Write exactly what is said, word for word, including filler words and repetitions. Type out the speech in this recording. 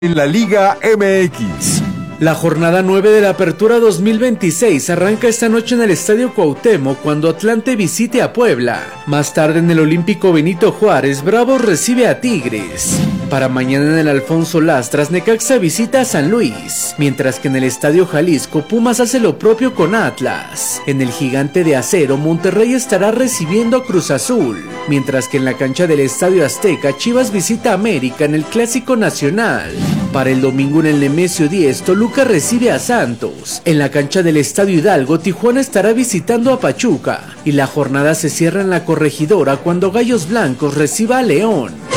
en la Liga M X. La jornada nueve de la Apertura dos mil veintiséis arranca esta noche en el Estadio Cuauhtémoc cuando Atlante visite a Puebla. Más tarde en el Olímpico Benito Juárez, Bravos recibe a Tigres. Para mañana en el Alfonso Lastras, Necaxa visita a San Luis, mientras que en el Estadio Jalisco, Pumas hace lo propio con Atlas. En el Gigante de Acero, Monterrey estará recibiendo a Cruz Azul, mientras que en la cancha del Estadio Azteca, Chivas visita a América en el Clásico Nacional. Para el domingo en el Nemesio diez, Toluca recibe a Santos. En la cancha del Estadio Hidalgo, Tijuana estará visitando a Pachuca, y la jornada se cierra en la Corregidora cuando Gallos Blancos reciba a León.